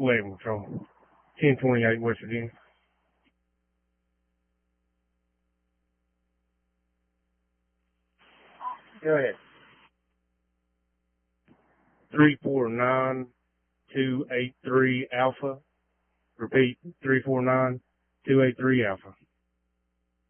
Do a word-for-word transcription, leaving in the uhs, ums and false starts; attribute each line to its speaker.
Speaker 1: eleven from ten twenty-eight West Virginia. Go ahead. three four nine two eight three Alpha. Repeat, three four nine two eight three Alpha.